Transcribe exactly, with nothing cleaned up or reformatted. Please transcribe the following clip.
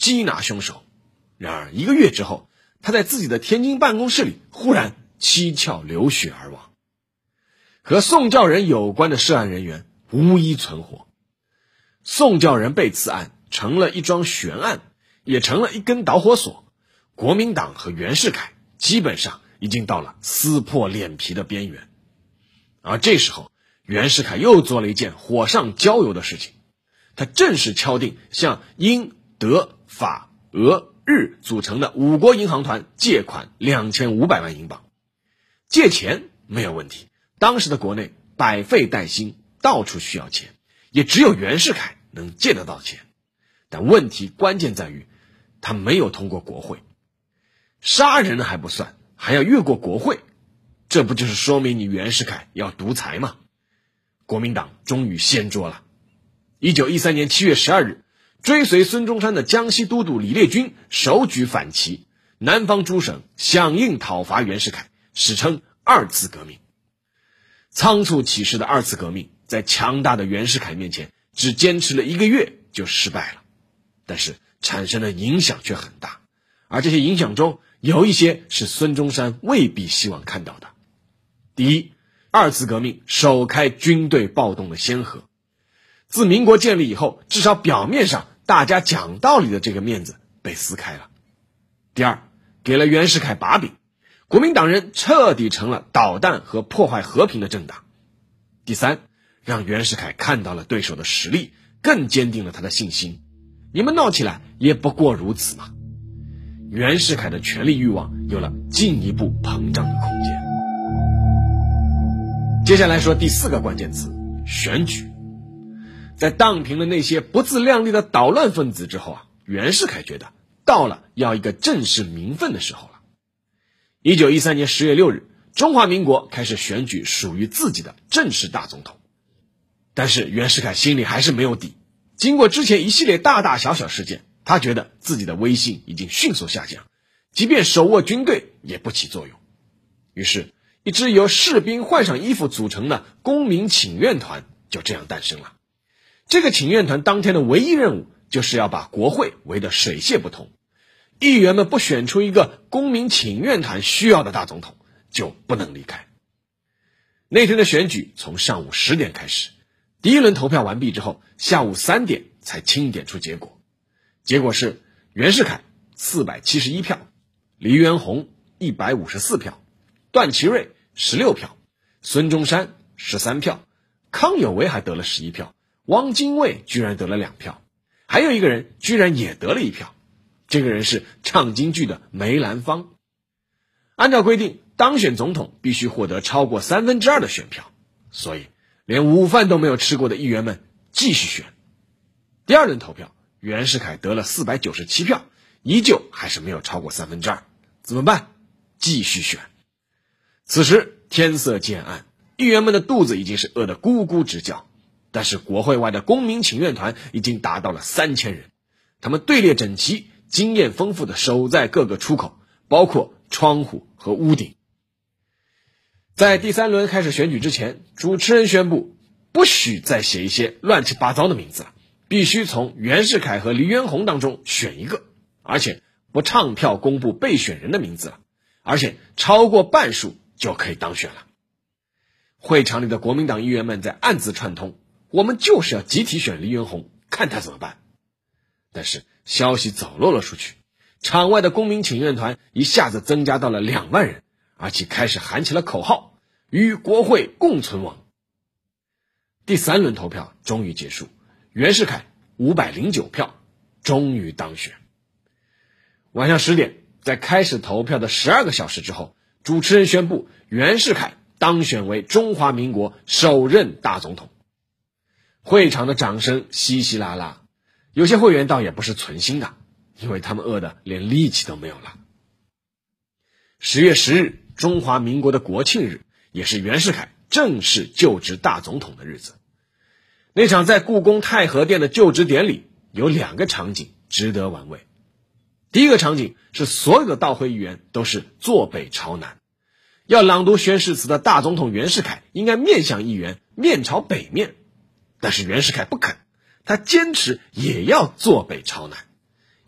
缉拿凶手。然而一个月之后，他在自己的天津办公室里忽然七窍流血而亡。和宋教仁有关的涉案人员无一存活。宋教仁被刺案成了一桩悬案，也成了一根导火索。国民党和袁世凯基本上已经到了撕破脸皮的边缘。而这时候，袁世凯又做了一件火上浇油的事情，他正式敲定向英、德、法、俄、日组成的五国银行团借款两千五百万英镑。借钱没有问题，当时的国内百废待兴，到处需要钱，也只有袁世凯能借得到钱。但问题关键在于，他没有通过国会。杀人还不算，还要越过国会，这不就是说明你袁世凯要独裁吗？国民党终于掀桌了。一九一三年七月十二日，追随孙中山的江西都督李烈钧手举反旗，南方诸省响应讨伐袁世凯，史称二次革命。仓促起事的二次革命在强大的袁世凯面前只坚持了一个月就失败了，但是产生的影响却很大，而这些影响中有一些是孙中山未必希望看到的。第一，二次革命首开军队暴动的先河。自民国建立以后，至少表面上大家讲道理的这个面子被撕开了。第二，给了袁世凯把柄，国民党人彻底成了捣蛋和破坏和平的政党。第三，让袁世凯看到了对手的实力，更坚定了他的信心。你们闹起来也不过如此嘛。袁世凯的权力欲望有了进一步膨胀的空间。接下来说第四个关键词，选举。在荡平了那些不自量力的捣乱分子之后啊，袁世凯觉得到了要一个正视民愤的时候了。一九一三年十月六日，中华民国开始选举属于自己的正式大总统。但是袁世凯心里还是没有底，经过之前一系列大大小小事件，他觉得自己的威信已经迅速下降，即便手握军队也不起作用。于是一支由士兵换上衣服组成的公民请愿团就这样诞生了。这个请愿团当天的唯一任务就是要把国会围得水泄不通。议员们不选出一个公民请愿团需要的大总统，就不能离开。那天的选举从上午十点开始，第一轮投票完毕之后，下午三点才清点出结果。结果是袁世凯四百七十一票，黎元洪一百五十四票，段祺瑞十六票，孙中山十三票，康有为还得了十一票，汪精卫居然得了两票，还有一个人居然也得了一票，这个人是唱京剧的梅兰芳。按照规定，当选总统必须获得超过三分之二的选票，所以连午饭都没有吃过的议员们继续选。第二轮投票，袁世凯得了四百九十七票，依旧还是没有超过三分之二，怎么办？继续选。此时天色渐暗，议员们的肚子已经是饿得咕咕直叫，但是国会外的公民请愿团已经达到了三千人，他们队列整齐，经验丰富地守在各个出口，包括窗户和屋顶。在第三轮开始选举之前，主持人宣布不许再写一些乱七八糟的名字了，必须从袁世凯和黎元洪当中选一个，而且不唱票公布备选人的名字了，而且超过半数就可以当选了。会场里的国民党议员们在暗自串通，我们就是要集体选黎元洪，看他怎么办。但是消息走漏了出去，场外的公民请愿团一下子增加到了两万人，而且开始喊起了口号，与国会共存亡。第三轮投票终于结束，袁世凯五百零九票，终于当选。晚上十点，在开始投票的十二个小时之后，主持人宣布袁世凯当选为中华民国首任大总统。会场的掌声稀稀拉拉，有些会员倒也不是存心的，因为他们饿得连力气都没有了。十月十日，中华民国的国庆日，也是袁世凯正式就职大总统的日子。那场在故宫太和殿的就职典礼有两个场景值得玩味。第一个场景是所有的到会议员都是坐北朝南，要朗读宣誓词的大总统袁世凯应该面向议员，面朝北面，但是袁世凯不肯，他坚持也要坐北朝南。